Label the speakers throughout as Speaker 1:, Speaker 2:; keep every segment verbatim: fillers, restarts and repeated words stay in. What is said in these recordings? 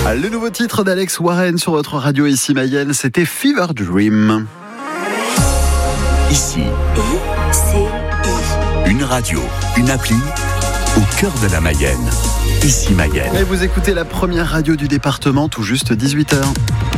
Speaker 1: Le nouveau titre d'Alex Warren sur votre radio ici Mayenne, c'était Fever Dream.
Speaker 2: Ici, une radio, une appli au cœur de la Mayenne. Ici Mayenne.
Speaker 1: Et vous écoutez la première radio du département, tout juste dix-huit heures.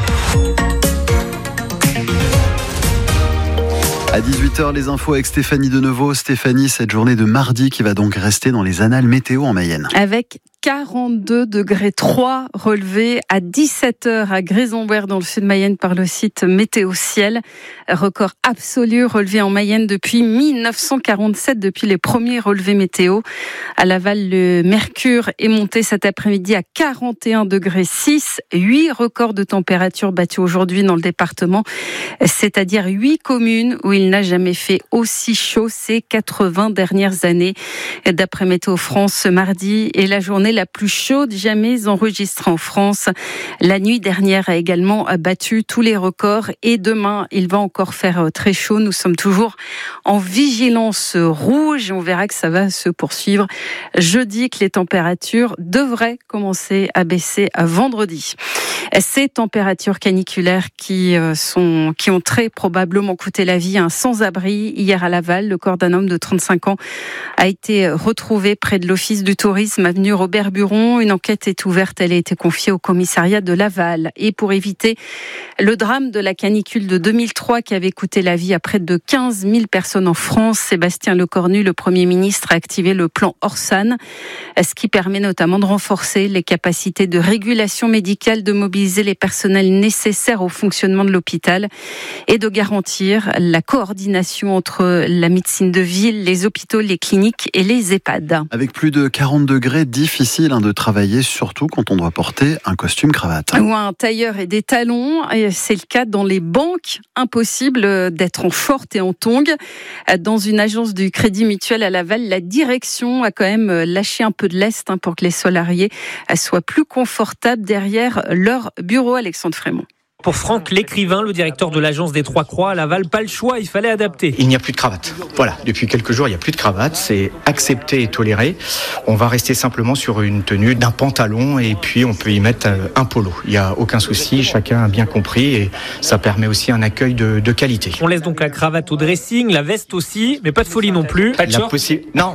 Speaker 1: À dix-huit heures, les infos avec Stéphanie Deneuveau. Stéphanie, cette journée de mardi qui va donc rester dans les annales météo en Mayenne.
Speaker 3: Avec quarante-deux degrés trois relevés à dix-sept heures à Grézonbert dans le sud de Mayenne par le site Météo Ciel. Record absolu relevé en Mayenne depuis mille neuf cent quarante-sept, depuis les premiers relevés météo. À Laval, le mercure est monté cet après-midi à quarante et un degrés six. huit records de température battus aujourd'hui dans le département, c'est-à-dire huit communes où il n'a jamais fait aussi chaud ces quatre-vingts dernières années. D'après Météo France, ce mardi est la journée la plus chaude jamais enregistrée en France. La nuit dernière a également battu tous les records et demain, il va encore faire très chaud. Nous sommes toujours en vigilance rouge et on verra que ça va se poursuivre jeudi, que les températures devraient commencer à baisser à vendredi. Ces températures caniculaires qui sont, qui ont très probablement coûté la vie à un sans-abri hier à Laval. Le corps d'un homme de trente-cinq ans a été retrouvé près de l'office du tourisme avenue Robert Buron. Une enquête est ouverte, elle a été confiée au commissariat de Laval. Et pour éviter le drame de la canicule de deux mille trois qui avait coûté la vie à près de quinze mille personnes en France, Sébastien Lecornu, le Premier ministre, a activé le plan Orsan, ce qui permet notamment de renforcer les capacités de régulation médicale, de mobiliser les personnels nécessaires au fonctionnement de l'hôpital et de garantir la coordination entre la médecine de ville, les hôpitaux, les cliniques et les EHPAD.
Speaker 1: Avec plus de quarante degrés, difficile hein, de travailler, surtout quand on doit porter un costume cravate.
Speaker 3: Ou un tailleur et des talons. Et c'est le cas dans les banques. Impossible d'être en short et en tongs. Dans une agence du Crédit Mutuel à Laval, la direction a quand même lâché un peu de lest hein, pour que les salariés soient plus confortables derrière leur bureau. Alexandre Frémont.
Speaker 4: Pour Franck L'écrivain, le directeur de l'agence des Trois Croix à Laval, pas le choix, il fallait adapter.
Speaker 5: Il n'y a plus de cravate. Voilà, depuis quelques jours, il n'y a plus de cravate, c'est accepté et toléré. On va rester simplement sur une tenue d'un pantalon et puis on peut y mettre un polo. Il n'y a aucun souci, chacun a bien compris et ça permet aussi un accueil de, de qualité.
Speaker 4: On laisse donc la cravate au dressing, la veste aussi, mais pas de folie non plus. Pas de short
Speaker 5: possi- Non,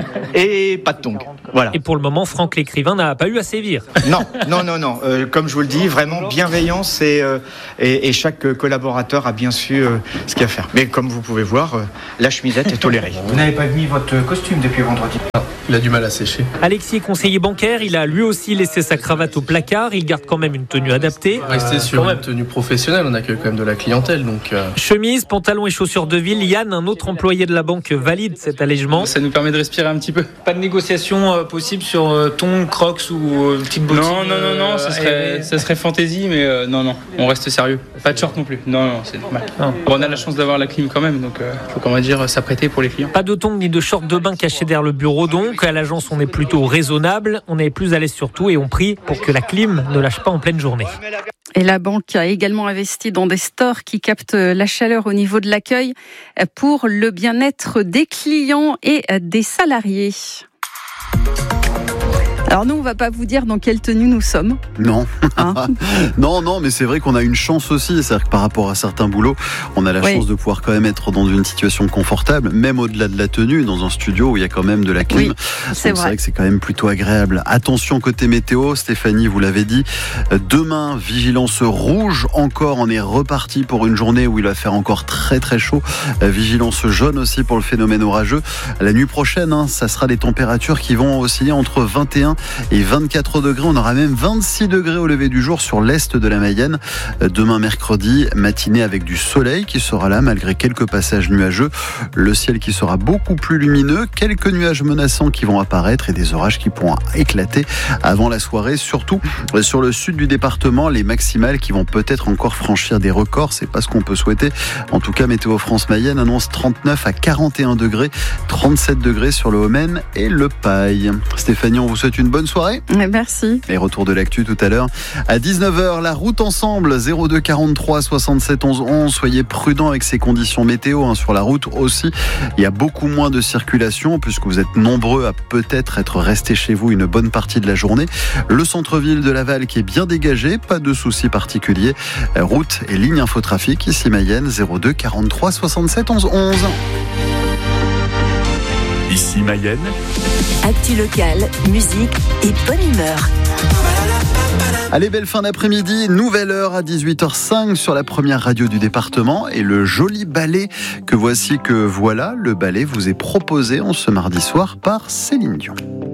Speaker 5: et pas de tongs. Voilà.
Speaker 4: Et pour le moment, Franck L'écrivain n'a pas eu à sévir.
Speaker 5: Non, non, non, non. Euh, comme je vous le dis, vraiment bienveillance et... Euh, Et, et chaque collaborateur a bien su euh, ce qu'il y a à faire. Mais comme vous pouvez voir, euh, la chemisette est tolérée.
Speaker 6: Vous n'avez pas mis votre costume depuis vendredi?
Speaker 7: Non, il a du mal à sécher.
Speaker 4: Alexis est conseiller bancaire, il a lui aussi laissé sa cravate au placard, il garde quand même une tenue adaptée.
Speaker 7: Rester sur une tenue professionnelle, on accueille quand même de la clientèle. Donc euh...
Speaker 4: Chemise, pantalon et chaussures de ville, Yann, un autre employé de la banque, valide cet allègement.
Speaker 8: Ça nous permet de respirer un petit peu.
Speaker 9: Pas de négociation euh, possible sur euh, ton, crocs ou euh, petite bottine?
Speaker 8: Non, non, non, non, ça serait, ça serait fantaisie, mais euh, non, non, on reste sérieux. Pas de short non plus. Non, non, c'est normal. Bon, on a la chance d'avoir la clim quand même, donc il euh, faut qu'on va dire s'apprêter pour les clients.
Speaker 4: Pas de tongs ni de short de bain cachés derrière le bureau donc. À l'agence, on est plutôt raisonnable, on est plus à l'aise surtout et on prie pour que la clim ne lâche pas en pleine journée.
Speaker 3: Et la banque a également investi dans des stores qui captent la chaleur au niveau de l'accueil pour le bien-être des clients et des salariés. Alors nous, on va pas vous dire dans quelle tenue nous sommes.
Speaker 1: Non,
Speaker 3: hein
Speaker 1: non, non, mais c'est vrai qu'on a une chance aussi. C'est-à-dire que par rapport à certains boulots, on a la
Speaker 3: oui.
Speaker 1: chance de pouvoir quand même être dans une situation confortable, même au-delà de la tenue, dans un studio où il y a quand même de la clim.
Speaker 3: Oui, c'est
Speaker 1: Donc,
Speaker 3: vrai.
Speaker 1: c'est vrai que c'est quand même plutôt agréable. Attention côté météo, Stéphanie, vous l'avez dit. Demain, vigilance rouge encore. On est reparti pour une journée où il va faire encore très très chaud. Vigilance jaune aussi pour le phénomène orageux. La nuit prochaine, hein, ça sera des températures qui vont osciller entre vingt et un et vingt-quatre degrés. On aura même vingt-six degrés au lever du jour sur l'est de la Mayenne. Demain mercredi, matinée avec du soleil qui sera là malgré quelques passages nuageux. Le ciel qui sera beaucoup plus lumineux. Quelques nuages menaçants qui vont apparaître et des orages qui pourront éclater avant la soirée. Surtout sur le sud du département, les maximales qui vont peut-être encore franchir des records. C'est pas ce qu'on peut souhaiter. En tout cas, Météo France Mayenne annonce trente-neuf à quarante et un degrés, trente-sept degrés sur le Haut-Maine et le Paille. Stéphanie, on vous souhaite une bonne soirée.
Speaker 3: Merci.
Speaker 1: Et retour de l'actu tout à l'heure. À dix-neuf heures, la route ensemble, zéro deux quarante-trois soixante-sept onze onze. Soyez prudents avec ces conditions météo hein, sur la route aussi. Il y a beaucoup moins de circulation puisque vous êtes nombreux à peut-être être restés chez vous une bonne partie de la journée. Le centre-ville de Laval qui est bien dégagé, pas de soucis particuliers. Route et ligne infotrafic, ici Mayenne, zéro deux quarante-trois soixante-sept onze onze.
Speaker 2: Ici Mayenne.
Speaker 10: Actu locale, musique et bonne humeur.
Speaker 1: Allez, belle fin d'après-midi, nouvelle heure à dix-huit heures cinq sur la première radio du département et le joli ballet que voici que voilà, le ballet vous est proposé en ce mardi soir par Céline Dion.